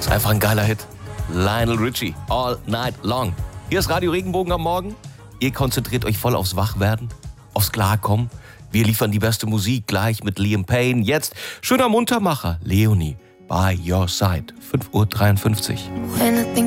Ist einfach ein geiler Hit. Lionel Richie, All Night Long. Hier ist Radio Regenbogen am Morgen. Ihr konzentriert euch voll aufs Wachwerden, aufs Klarkommen. Wir liefern die beste Musik gleich mit Liam Payne. Jetzt schöner Muntermacher, Leonie, By Your Side, 5:53 Uhr.